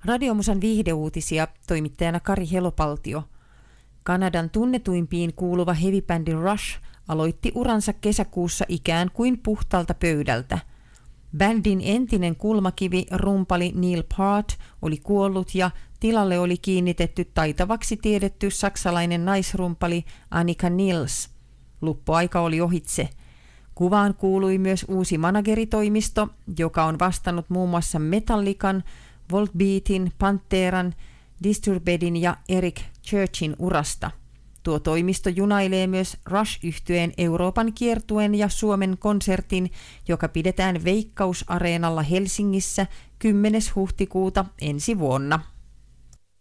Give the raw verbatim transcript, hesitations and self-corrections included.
Radiomusan viihdeuutisia toimittajana Kari Helopaltio. Kanadan tunnetuimpiin kuuluva heavy-bändi Rush aloitti uransa kesäkuussa ikään kuin puhtaalta pöydältä. Bändin entinen kulmakivi rumpali Neil Peart oli kuollut ja tilalle oli kiinnitetty taitavaksi tiedetty saksalainen naisrumpali Annika Nils. Luppuaika oli ohitse. Kuvaan kuului myös uusi manageritoimisto, joka on vastannut muun muassa Metallican, Volbeatin, Panteran, Disturbedin ja Eric Churchin urasta. Tuo toimisto junailee myös Rush-yhtyeen Euroopan kiertueen ja Suomen konsertin, joka pidetään Veikkaus-areenalla Helsingissä kymmenes huhtikuuta ensi vuonna.